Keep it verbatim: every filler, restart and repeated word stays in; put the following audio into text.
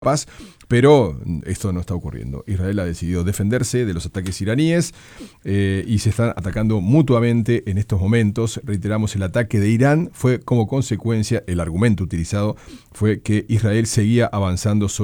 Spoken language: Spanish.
paz, pero esto no está ocurriendo. Israel ha decidido defenderse de los ataques iraníes eh, y se están atacando mutuamente en estos momentos. Reiteramos, el ataque de Irán fue como consecuencia, el argumento utilizado fue que Israel seguía avanzando sobre